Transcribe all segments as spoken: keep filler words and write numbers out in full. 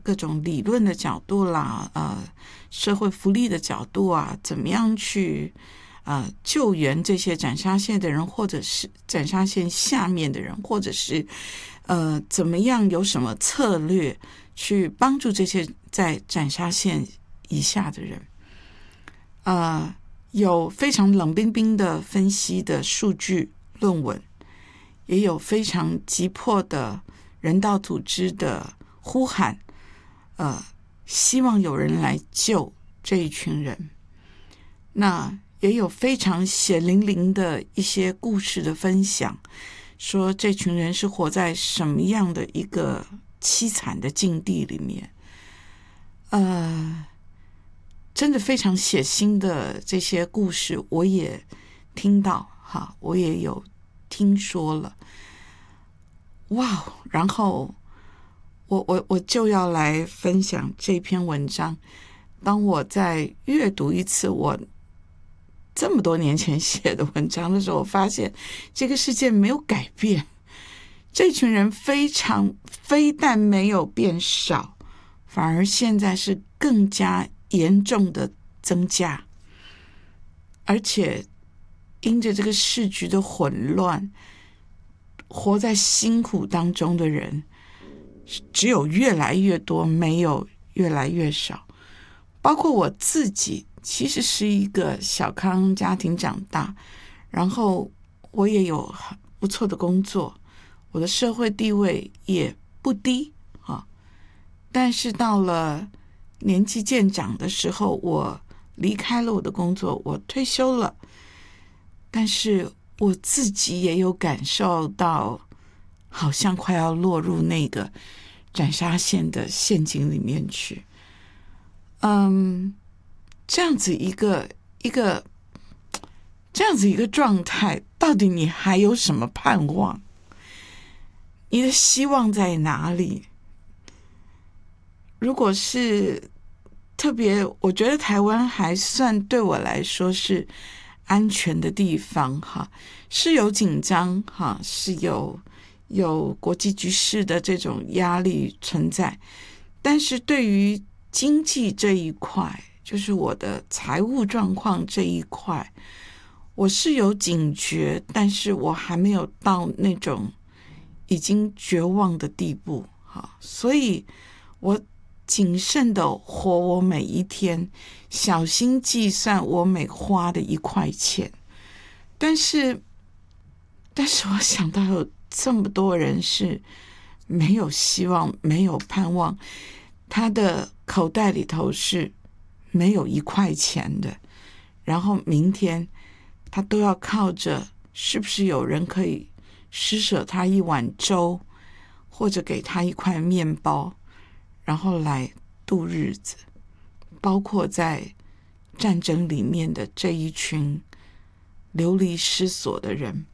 各种理论的角度啦，呃，社会福利的角度啊，怎么样去呃救援这些斩杀线的人，或者是斩杀线下面的人，或者是呃怎么样有什么策略去帮助这些在斩杀线以下的人。呃，有非常冷冰冰的分析的数据论文，也有非常急迫的人道组织的呼喊，呃，希望有人来救这一群人。那也有非常血淋淋的一些故事的分享，说这群人是活在什么样的一个凄惨的境地里面。呃，真的非常血腥的这些故事，我也听到哈，我也有听说了。哇，然后我我我就要来分享这篇文章。当我在阅读一次我这么多年前写的文章的时候，我发现这个世界没有改变，这群人非常非但没有变少，反而现在是更加严重的增加。而且因着这个世局的混乱，活在辛苦当中的人只有越来越多，没有越来越少。包括我自己其实是一个小康家庭长大，然后我也有不错的工作，我的社会地位也不低啊。但是到了年纪渐长的时候，我离开了我的工作，我退休了，但是我自己也有感受到好像快要落入那个斩杀线的陷阱里面去。嗯，这样子一个一个这样子一个状态，到底你还有什么盼望？你的希望在哪里？如果是特别，我觉得台湾还算对我来说是安全的地方哈，是有紧张哈，是有有国际局势的这种压力存在，但是对于经济这一块，就是我的财务状况这一块，我是有警觉，但是我还没有到那种已经绝望的地步哈，所以我谨慎的活我每一天，小心计算我每花的一块钱。但是但是我想到有这么多人是没有希望，没有盼望，他的口袋里头是没有一块钱的，然后明天他都要靠着是不是有人可以施舍他一碗粥，或者给他一块面包，然后来度日子。包括在战争里面的这一群流离失所的人，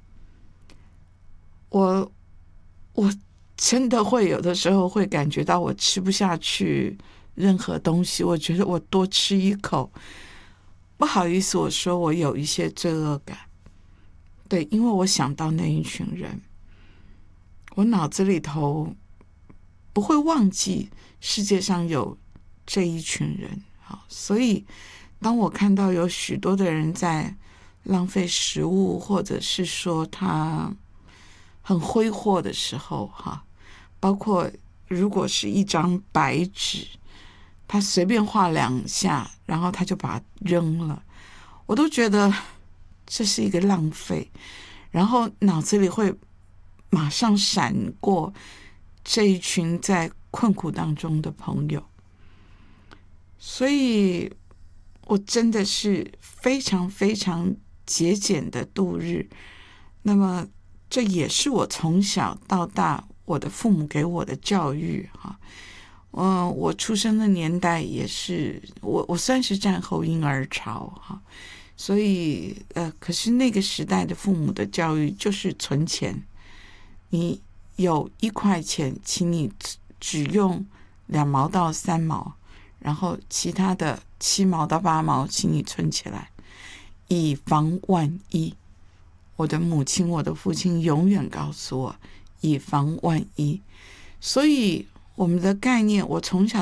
我我真的会有的时候会感觉到我吃不下去任何东西，我觉得我多吃一口，不好意思，我说我有一些罪恶感。对，因为我想到那一群人，我脑子里头不会忘记世界上有这一群人。好，所以当我看到有许多的人在浪费食物，或者是说他很挥霍的时候，哈，包括如果是一张白纸，他随便画两下，然后他就把它扔了，我都觉得这是一个浪费，然后脑子里会马上闪过这一群在困苦当中的朋友。所以我真的是非常非常节俭的度日。那么这也是我从小到大我的父母给我的教育哈。嗯，我出生的年代也是我我算是战后婴儿潮哈，所以呃，可是那个时代的父母的教育就是存钱，你有一块钱，请你只用两毛到三毛，然后其他的七毛到八毛，请你存起来，以防万一。我的母亲，我的父亲永远告诉我，以防万一。所以我们的概念，我从小